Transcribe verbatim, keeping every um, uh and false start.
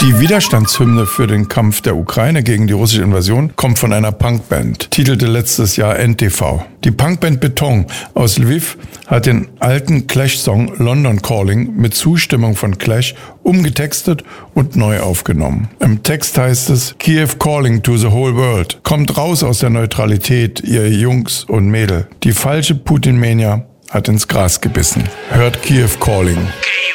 Die Widerstandshymne für den Kampf der Ukraine gegen die russische Invasion kommt von einer Punkband, titelte letztes Jahr N T V. Die Punkband Beton aus Lviv hat den alten Clash-Song London Calling mit Zustimmung von Clash umgetextet und neu aufgenommen. Im Text heißt es: Kiew calling to the whole world. Kommt raus aus der Neutralität, ihr Jungs und Mädel. Die falsche Putin-Mania hat ins Gras gebissen. Hört Kiew calling.